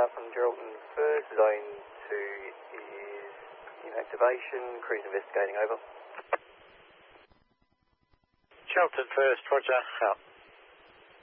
from Geraldton First, Zone 2 is in activation, cruise investigating, over. Geraldton First, roger, out.